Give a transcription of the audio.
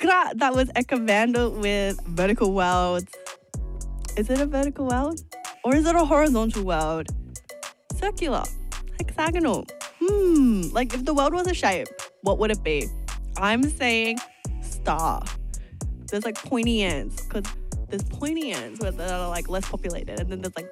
that was Ecovando with Vertical Worlds. Is it a vertical world? Or is it a horizontal world? Circular. Hexagonal. Like if the world was a shape, what would it be? I'm saying star. There's like pointy ends, because there's pointy ends where they're like less populated, and then there's like